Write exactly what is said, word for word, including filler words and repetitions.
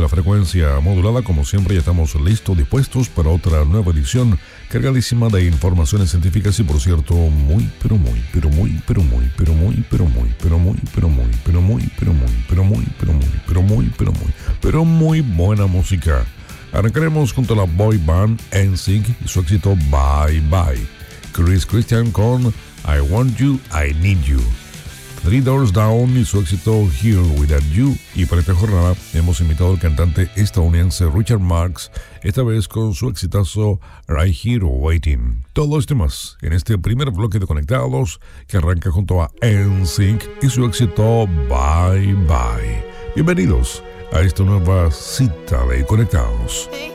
la frecuencia modulada. Como siempre, ya estamos listos, dispuestos para otra nueva edición cargadísima de informaciones científicas y, por cierto, muy, pero muy, pero muy, pero muy, pero muy, pero muy, pero muy, pero muy, pero muy, pero muy, pero muy, pero muy, pero muy, pero muy, pero muy buena música. Arrancaremos junto a la boy band N Sync y su éxito Bye Bye. Chris Christian con I Want You, I Need You. Three Doors Down y su éxito Here Without You. Y para esta jornada hemos invitado al cantante estadounidense Richard Marx, esta vez con su exitazo Right Here Waiting. Todo esto y más en este primer bloque de Conectados, que arranca junto a N Sync y su éxito Bye Bye. Bienvenidos a esta nueva cita de Conectados.